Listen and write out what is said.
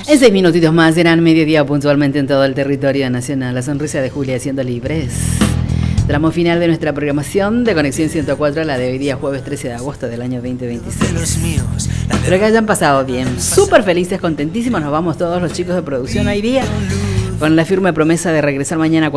En 6 minutitos más serán mediodía puntualmente en todo el territorio nacional. La sonrisa de Julia siendo libres. Tramo final de nuestra programación de Conexión 104 a la de hoy día, jueves 13 de agosto del año 2026. Espero que hayan pasado bien. Súper felices, contentísimos. Nos vamos todos los chicos de producción hoy día con la firme promesa de regresar mañana